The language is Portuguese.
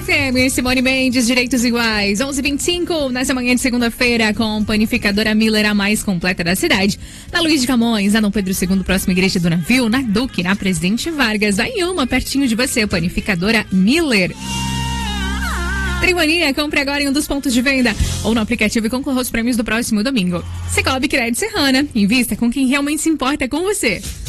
FM, Simone Mendes, Direitos Iguais, 11h25, nessa manhã de segunda-feira, com Panificadora Miller, a mais completa da cidade. Na Luiz de Camões, na Dom Pedro II, próxima igreja do Navio, na Duque, na Presidente Vargas, aí uma pertinho de você, Panificadora Miller. Trimania, compre agora em um dos pontos de venda ou no aplicativo e concorra aos prêmios do próximo domingo. Cicobi Crédito Serrana, invista com quem realmente se importa com você.